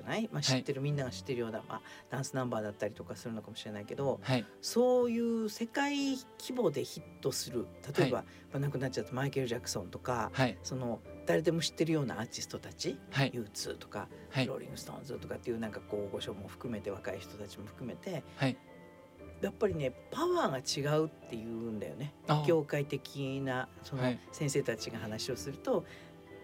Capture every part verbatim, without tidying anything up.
ない、まあ、知ってる、はい、みんなが知ってるような、まあ、ダンスナンバーだったりとかするのかもしれないけど、はい、そういう世界規模でヒットする、例えば、はい、まあ、亡くなっちゃったマイケル・ジャクソンとか、はい、その誰でも知ってるようなアーティストたち、はい、ユーツー とか、はい、ローリング・ストーンズとかっていうなんかこう大御所も含めて若い人たちも含めて、はい、やっぱりねパワーが違うっていうんだよね。業界的なその先生たちが話をすると、はい、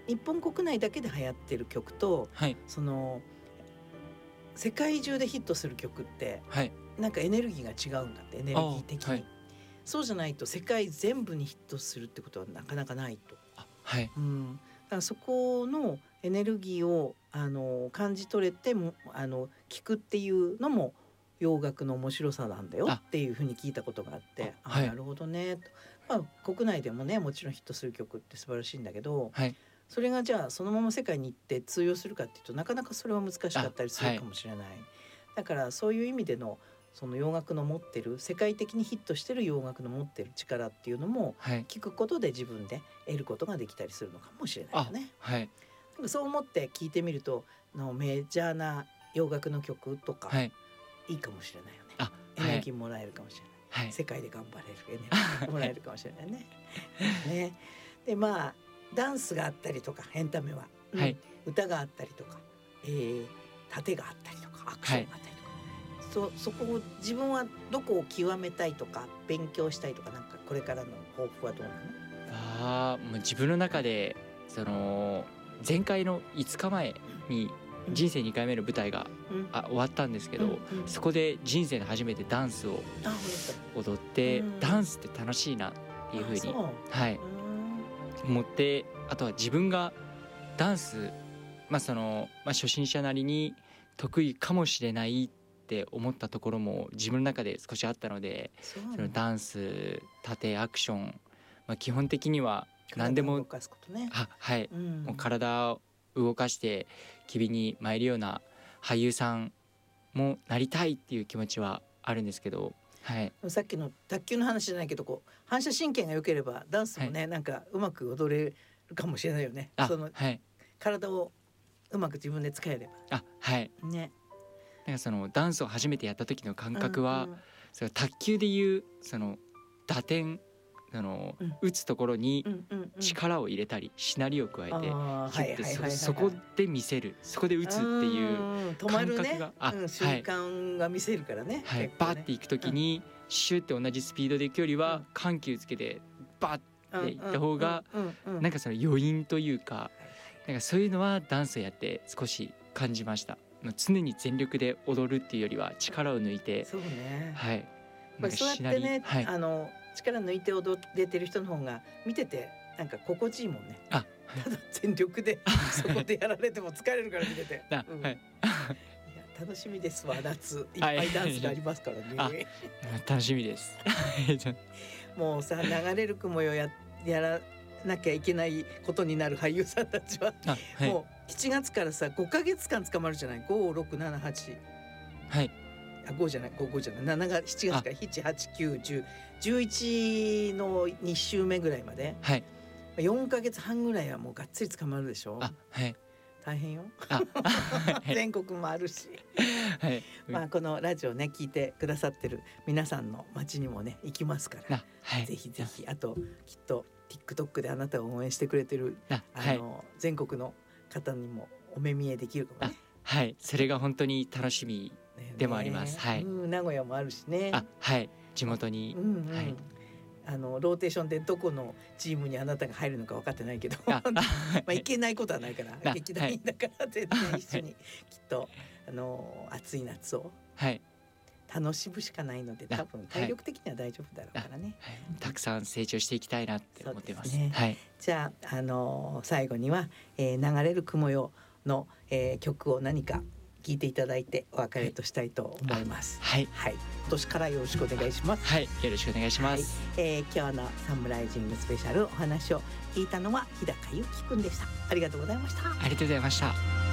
日本国内だけで流行ってる曲と、はい、その世界中でヒットする曲って、はい、なんかエネルギーが違うんだって、エネルギー的に、はい、そうじゃないと世界全部にヒットするってことはなかなかないと。あ、はい、うん、だからそこのエネルギーをあの感じ取れてもあの聞くっていうのも洋楽の面白さなんだよっていうふうに聞いたことがあって、あ、はい、あ、なるほどねと、まあ、国内でもねもちろんヒットする曲って素晴らしいんだけど、はい、それがじゃあそのまま世界に行って通用するかっていうとなかなかそれは難しかったりするかもしれない、はい、だからそういう意味でのその洋楽の持ってる世界的にヒットしてる洋楽の持ってる力っていうのも聞くことで自分で得ることができたりするのかもしれないよね、はい、そう思って聞いてみるとのメジャーな洋楽の曲とか、はい、いいかもしれないよね。あ、エネルギーもらえるかもしれない、はい、世界で頑張れるエネルギーもらえるかもしれないね。ね、でまあダンスがあったりとかエンタメは、うん、はい、歌があったりとか、えー、盾があったりとかアクションがあったりとか、はい、そ, そこを自分はどこを極めたいとか勉強したいとか、なんかこれからの抱負はどうなの？ あ、もう自分の中でその前回のいつかまえに人生にかいめの舞台が、うん、あ終わったんですけど、うんうん、そこで人生で初めてダンスを踊って、うん、ダンスって楽しいなっていうふうに、はい、思って、あとは自分がダンス、まあそのまあ、初心者なりに得意かもしれないって思ったところも自分の中で少しあったので、そのダンス、盾、アクション、まあ、基本的には何でも、 体を動かすことね、 は、はい、うん、もう体を動かして機微に参るような俳優さんもなりたいっていう気持ちはあるんですけど、はい、 さっきの卓球の話じゃないけど、こう反射神経が良ければダンスもね、はい、なんかうまく踊れるかもしれないよね。その、はい、体をうまく自分で使えれば、 あ、はいね、なんかそのダンスを初めてやった時の感覚は、うんうん、その卓球でいうその打点、その、うん、打つところに力を入れたりしなりを加えて、そこで見せる、そこで打つっていう感覚が、止まるね、あ、 うん、瞬間が見せるからね、 はい、バーっていくときに、うん、シューって同じスピードでいくよりは、うん、緩急つけてバーっていった方が、なんかその余韻というか、なんかそういうのはダンスをやって少し感じました。常に全力で踊るっていうよりは力を抜いて、 そうね、 はい、 なんかそうやってね、はい、あの力抜いて踊ってる人の方が見ててなんか心地いいもんね。あ、はい、ただ全力でそこでやられても疲れるから見てて、うん、はい、いや楽しみですわ。夏いっぱいダンスがありますからね、はい、 楽しみですもうさ、流れる雲よ や, やらなきゃいけないことになる俳優さんたちは、はい、もうしちがつからさごかげつかん捕まるじゃない。ご、ろく、なな、はち、はい、あごじゃないご、ごじゃないなながしちがつからなな、はち、きゅう、じゅう、じゅういちのに週目ぐらいまで、はい、よんかげつはんぐらいはもうがっつり捕まるでしょ。あ、はい、大変よ全国もあるし、はい、まあ、このラジオね聞いてくださってる皆さんの街にもね行きますから、はい、ぜひぜひ。あときっと TikTok であなたを応援してくれてるああの、はい、全国の方にもお目見えできるかもね。 はい、それが本当に楽しみでもあります、はい、 うん、名古屋もあるしね。 あ、はい、地元に、うんうん、はい、 あのローテーションでどこのチームにあなたが入るのか分かってないけどまあいけないことはないから劇団員だから全然一緒にきっとあの暑い夏を楽しむしかないので、多分体力的には大丈夫だろうからね、 はいはい、たくさん成長していきたいなって思ってます。ね、はい、 じゃあ、あの最後には、えー、流れる雲よの、えー、曲を何か聞いていただいてお別れとしたいと思います。はい、はい、今年からよろしくお願いします。 はい、よろしくお願いします。 はい、えー、今日のサムライジングスペシャルお話を聞いたのは日高ゆきくんでした。ありがとうございました。 ありがとうございました。